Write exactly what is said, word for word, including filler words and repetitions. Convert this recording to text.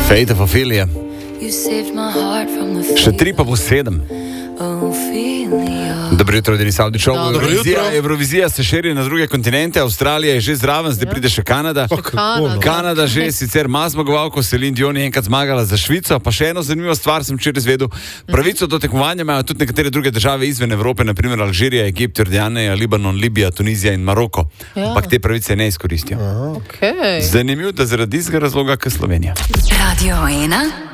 Fate of Ophelia. Še tri pa bo sedem. Dobro jutro, Denis Avdić. Eurovizija, Eurovizija se širi na druge kontinente, Avstralija je že zraven, zdaj pride še Kanada. Oh, Kanada. Kanada že sicer ima zmagovalko, Celine Dion je enkrat zmagala za Švico, pa še eno zanimivo stvar sem včeraj izvedel. Pravico do tekmovanja imajo tudi nekatere druge države izven Evrope, naprimer Alžirija, Egipt, Jordanija, Libanon, Libija, Tunizija in Maroko. Ja. Ampak te pravice ne izkoristijo. Okay. Zanimivo, da zaradi istega razloga, kot Slovenija. Radio ena.